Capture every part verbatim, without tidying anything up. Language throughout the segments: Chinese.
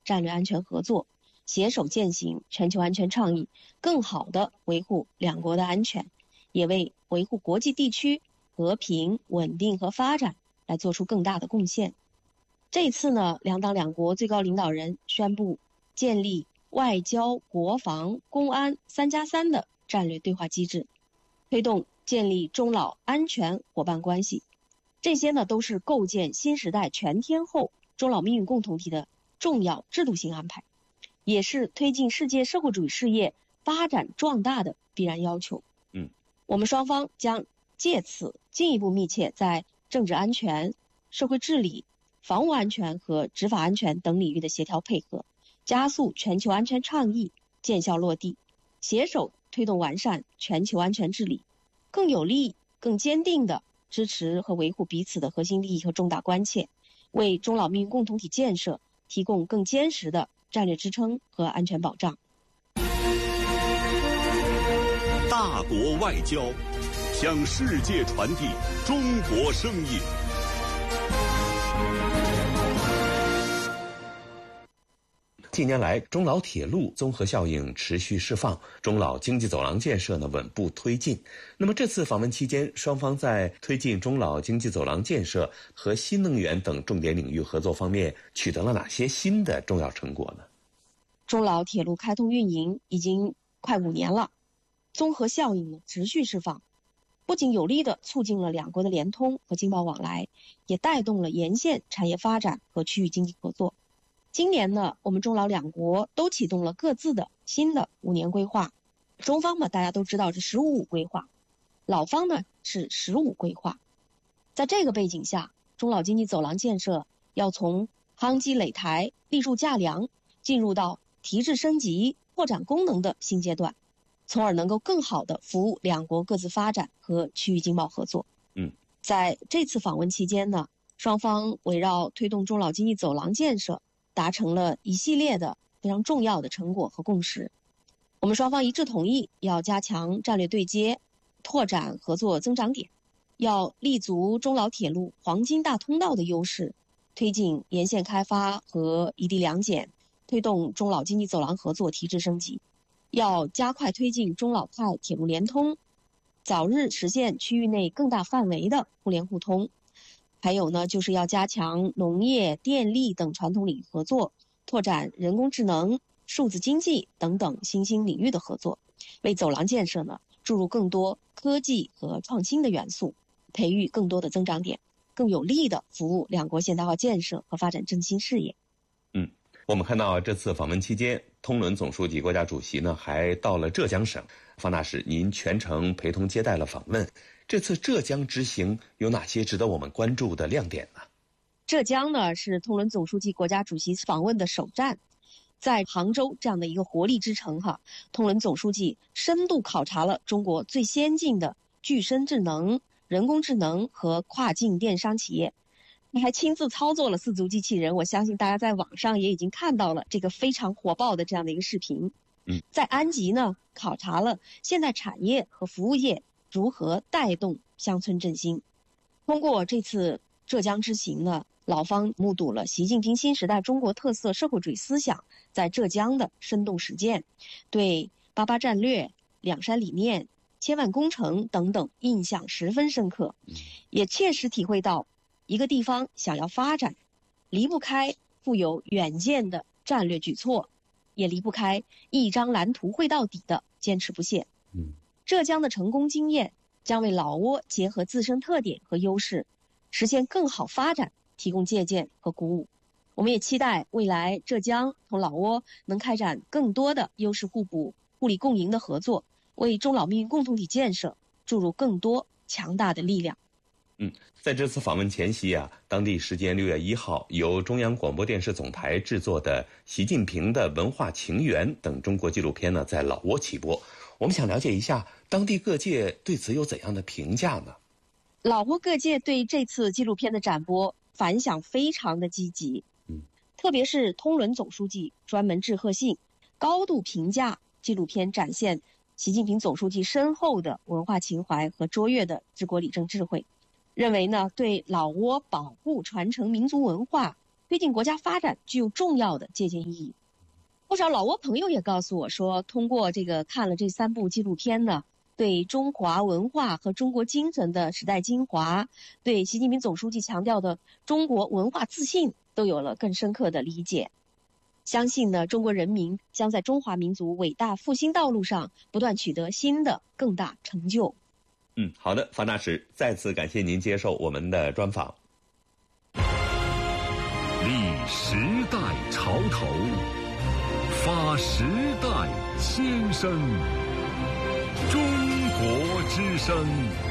战略安全合作，携手践行全球安全倡议，更好地维护两国的安全，也为维护国际地区和平、稳定和发展来做出更大的贡献。这次呢，两党两国最高领导人宣布建立外交、国防、公安三加三的战略对话机制，推动建立中老安全伙伴关系。这些呢，都是构建新时代全天候中老命运共同体的重要制度性安排，也是推进世界社会主义事业发展壮大的必然要求。 嗯， 我们双方将借此进一步密切在政治安全、社会治理、防务安全和执法安全等领域的协调配合，加速全球安全倡议见效落地，携手推动完善全球安全治理，更有力、更坚定地支持和维护彼此的核心利益和重大关切，为中老命运共同体建设提供更坚实的战略支撑和安全保障。 大国外交，向世界传递中国声音。 近年来，中老铁路综合效应持续释放，中老经济走廊建设呢稳步推进。那么这次访问期间，双方在推进中老经济走廊建设和新能源等重点领域合作方面取得了哪些新的重要成果呢？ 中老铁路开通运营已经快五年了，综合效应呢持续释放，不仅有力地促进了两国的联通和经贸往来，也带动了沿线产业发展和区域经济合作。今年呢，我们中老两国都启动了各自的新的五年规划。中方嘛，大家都知道是十五五规划，老方呢是十五规划。在这个背景下，中老经济走廊建设要从夯基垒台、立柱架梁，进入到提质升级、拓展功能的新阶段，从而能够更好地服务两国各自发展和区域经贸合作。 嗯， 在这次访问期间呢，双方围绕推动中老经济走廊建设，达成了一系列的非常重要的成果和共识。我们双方一致同意要加强战略对接，拓展合作增长点，要立足中老铁路黄金大通道的优势，推进沿线开发和一地两检，推动中老经济走廊合作提质升级，要加快推进中老泰铁路联通，早日实现区域内更大范围的互联互通。还有呢，就是要加强农业、电力等传统领域合作，拓展人工智能、数字经济等等新兴领域的合作，为走廊建设呢注入更多科技和创新的元素，培育更多的增长点，更有力地服务两国现代化建设和发展振兴事业。 嗯，我们看到这次访问期间，通伦总书记、国家主席呢还到了浙江省。方大使，您全程陪同接待了访问。这次浙江之行有哪些值得我们关注的亮点呢？ 浙江呢是通伦总书记、国家主席访问的首站，在杭州这样的一个活力之城哈，通伦总书记深度考察了中国最先进的具身智能、人工智能和跨境电商企业，还亲自操作了四足机器人。我相信大家在网上也已经看到了这个非常火爆的这样的一个视频。 嗯， 在安吉呢，考察了现代产业和服务业如何带动乡村振兴。通过这次浙江之行呢，老方目睹了习近平新时代中国特色社会主义思想在浙江的生动实践，对八八战略、两山理念、千万工程等等印象十分深刻，也切实体会到一个地方想要发展，离不开富有远见的战略举措，也离不开一张蓝图绘到底的坚持不懈。 嗯， 浙江的成功经验将为老挝结合自身特点和优势，实现更好发展提供借鉴和鼓舞。我们也期待未来浙江同老挝能开展更多的优势互补、互利共赢的合作，为中老命运共同体建设注入更多强大的力量。 嗯，在这次访问前夕啊，当地时间六月一号，由中央广播电视总台制作的《习近平的文化情缘》等中国纪录片呢，在老挝起播。我们想了解一下，当地各界对此有怎样的评价呢？ 老挝各界对这次纪录片的展播反响非常的积极， 嗯， 特别是通伦总书记专门致贺信，高度评价纪录片展现习近平总书记深厚的文化情怀和卓越的治国理政智慧，认为呢，对老挝保护传承民族文化、 推进国家发展具有重要的借鉴意义。不少老挝朋友也告诉我说，通过这个看了这三部纪录片呢，对中华文化和中国精神的时代精华，对习近平总书记强调的中国文化自信都有了更深刻的理解。相信呢，中国人民将在中华民族伟大复兴道路上不断取得新的更大成就。 嗯，好的，方大使，再次感谢您接受我们的专访。 立时代潮头，发时代先声，中国之声。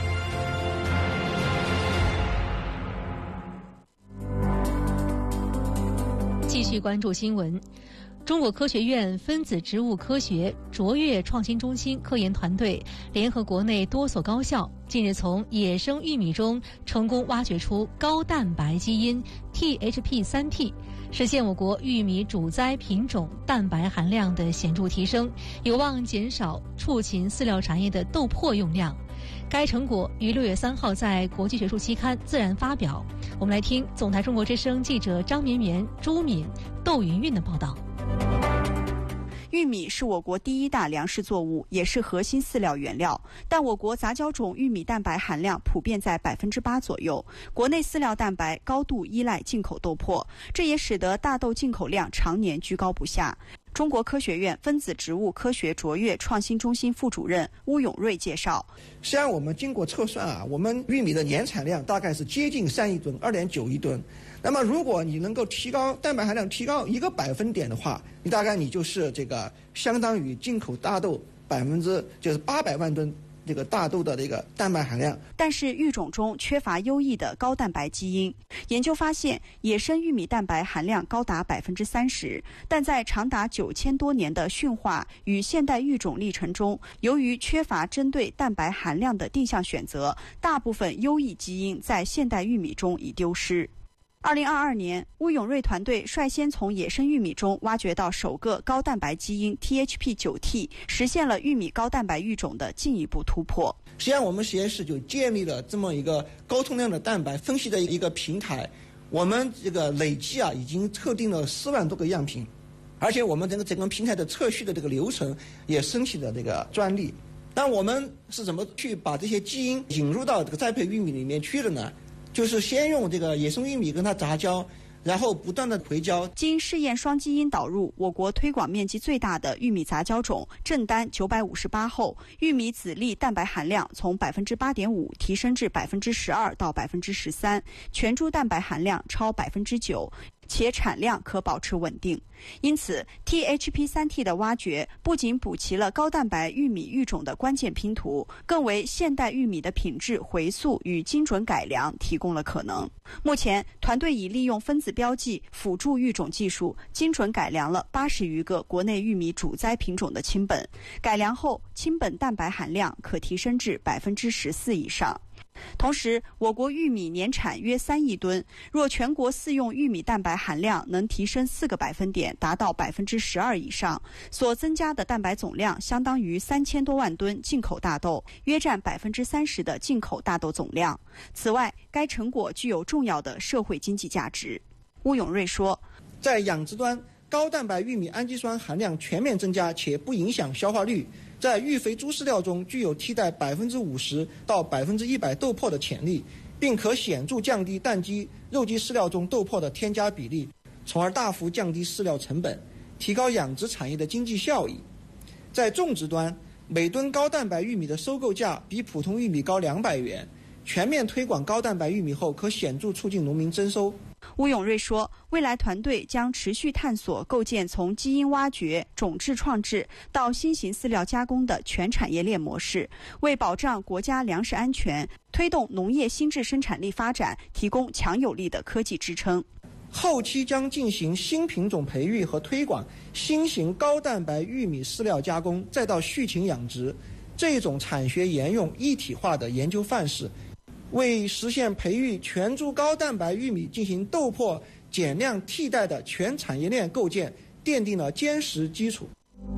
继续关注新闻。中国科学院分子植物科学卓越创新中心科研团队联合国内多所高校，近日从野生玉米中成功挖掘出高蛋白基因 T H P 三 T， 实现我国玉米主栽品种蛋白含量的显著提升，有望减少畜禽饲料产业的豆粕用量。该成果于六月三号在国际学术期刊《自然》发表。我们来听总台中国之声记者张绵绵、朱敏、窦云韵的报道。 玉米是我国第一大粮食作物，也是核心饲料原料。但我国杂交种玉米蛋白含量普遍在百分之八左右，国内饲料蛋白高度依赖进口豆粕，这也使得大豆进口量常年居高不下。中国科学院分子植物科学卓越创新中心副主任邬永瑞介绍， 实际上我们经过测算啊，我们玉米的年产量大概是接近三亿吨，二点九亿吨。那么如果你能够提高蛋白含量提高一个百分点的话，你大概你就是这个相当于进口大豆百分之就是八百万吨这个大豆的这个蛋白含量。 但是育种中缺乏优异的高蛋白基因。研究发现，野生玉米蛋白含量高达百分之三十，但在长达九千多年的驯化与现代育种历程中，由于缺乏针对蛋白含量的定向选择，大部分优异基因在现代玉米中已丢失。二零二二年，邬永瑞团队率先从野生玉米中挖掘到首个高蛋白基因 T H P 九 T， 实现了玉米高蛋白育种的进一步突破。 实际上，我们实验室就建立了这么一个高通量的蛋白分析的一个平台。我们这个累计啊，已经测定了四万多个样品，而且我们整个整个平台的测序的这个流程也申请了这个专利。但我们是怎么去把这些基因引入到这个栽培玉米里面去的呢？就是先用这个野生玉米跟它杂交，然后不断的回交。 经试验双基因导入，我国推广面积最大的玉米杂交种震丹九百五十八后，玉米籽粒蛋白含量从百分之八点五提升至百分之十二到百分之十三，全株蛋白含量超百分之九。且产量可保持稳定。因此 T H P 三 T 的挖掘不仅补齐了高蛋白玉米育种的关键拼图，更为现代玉米的品质回溯与精准改良提供了可能。目前团队已利用分子标记辅助育种技术，精准改良了八十余个国内玉米主栽品种的亲本，改良后亲本蛋白含量可提升至百分之十四以上。同时，我国玉米年产约三亿吨，若全国饲用玉米蛋白含量能提升四个百分点，达到百分之十二以上，所增加的蛋白总量相当于三千多万吨进口大豆，约占百分之三十的进口大豆总量。此外，该成果具有重要的社会经济价值。邬永瑞说， 在养殖端，高蛋白玉米氨基酸含量全面增加，且不影响消化率。在育肥猪饲料中具有替代百分之五十到百分之一百豆粕的潜力，并可显著降低蛋鸡、肉鸡饲料中豆粕的添加比例，从而大幅降低饲料成本，提高养殖产业的经济效益。在种植端，每吨高蛋白玉米的收购价比普通玉米高两百元，全面推广高蛋白玉米后，可显著促进农民增收。 邬永瑞说，未来团队将持续探索构建从基因挖掘、种质创制到新型饲料加工的全产业链模式，为保障国家粮食安全、推动农业新质生产力发展提供强有力的科技支撑。 后期将进行新品种培育和推广新型高蛋白玉米饲料加工，再到畜禽养殖，这种产学研用一体化的研究范式，为实现培育全株高蛋白玉米进行豆粕减量替代的全产业链构建奠定了坚实基础。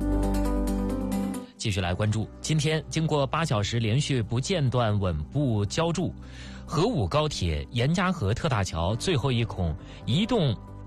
继续来关注，今天经过八小时连续不间断稳步浇筑，河武高铁严家河特大桥最后一孔移动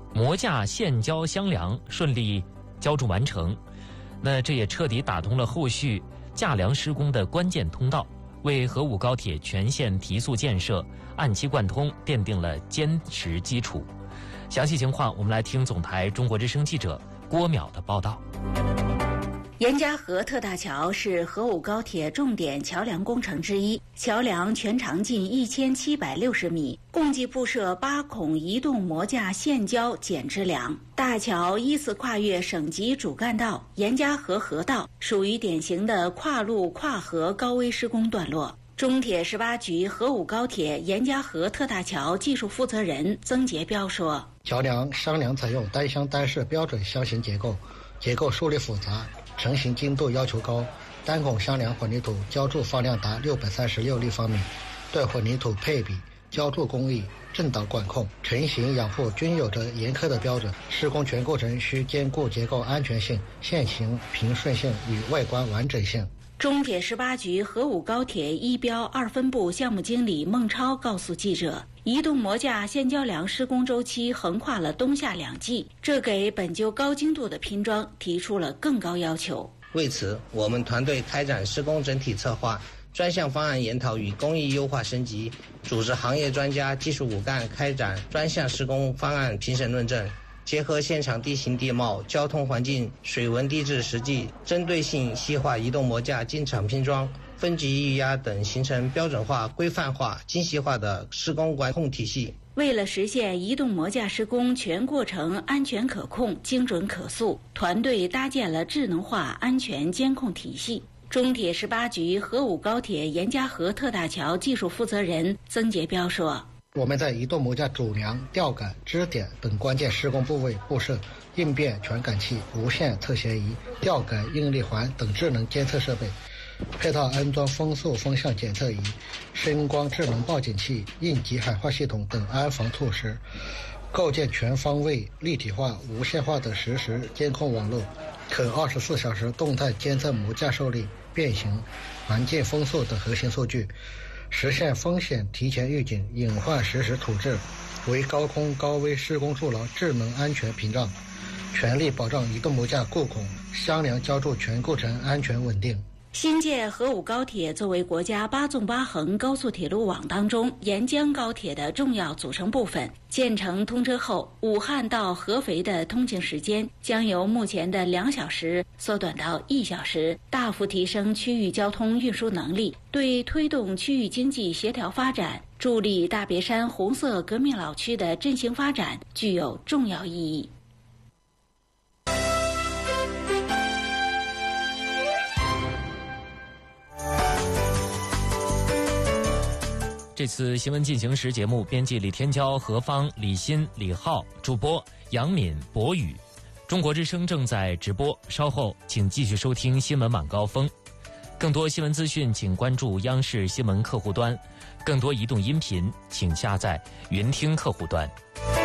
磨架现浇箱梁顺利浇筑完成，那这也彻底打通了后续架梁施工的关键通道，为河武高铁全线提速建设、按期贯通奠定了坚实基础。详细情况，我们来听总台中国之声记者郭淼的报道。 严家河特大桥是河武高铁重点桥梁工程之一，桥梁全长近一千七百六十米，共计铺设八孔移动磨架现浇减支梁。大桥依次跨越省级主干道严家河河道，属于典型的跨路跨河高危施工段落。中铁十八局河武高铁严家河特大桥技术负责人曾杰彪说：“ 桥梁箱梁采用单箱单式标准箱型结构，结构数列复杂，成型精度要求高，单孔箱梁混凝土浇筑放量达六百三十六立方米，对混凝土配比、浇筑工艺、震导管控、成型养护均有着严苛的标准。施工全过程需兼顾结构安全性、线形平顺性与外观完整性。” 中铁十八局河武高铁一标二分部项目经理孟超告诉记者，移动磨架现浇梁施工周期横跨了冬夏两季，这给本就高精度的拼装提出了更高要求。 为此，我们团队开展施工整体策划、专项方案研讨与工艺优化升级，组织行业专家、技术骨干开展专项施工方案评审论证，结合现场地形地貌、交通环境、水文地质实际，针对性细化移动磨架进场拼装、分级预压等，形成标准化、规范化、精细化的施工管控体系。 为了实现移动磨架施工全过程安全可控、精准可塑，团队搭建了智能化安全监控体系。中铁十八局河武高铁严家河特大桥技术负责人曾杰彪说：“ 我们在移动磨架主梁、吊杆、支点等关键施工部位布设应变传感器、无线测协仪、吊杆应力环等智能监测设备，配套安装风速风向检测仪、声光智能报警器、应急喊话系统等安防措施，构建全方位、立体化、无线化的实时监控网络，可二十四小时动态监测磨架受力、变形、环境风速等核心数据，实现风险提前预警、隐患实时处置，为高空高危施工筑牢智能安全屏障，全力保障移动磨架固孔、箱梁浇筑全过程安全稳定。” 新建河武高铁作为国家八纵八横高速铁路网当中沿江高铁的重要组成部分，建成通车后，武汉到合肥的通勤时间将由目前的两小时缩短到一小时，大幅提升区域交通运输能力，对推动区域经济协调发展、助力大别山红色革命老区的振兴发展具有重要意义。 这次新闻进行时节目编辑李天骄、何芳、李欣、李浩，主播杨敏、博宇。中国之声正在直播，稍后请继续收听新闻晚高峰。更多新闻资讯请关注央视新闻客户端，更多移动音频请下载云听客户端。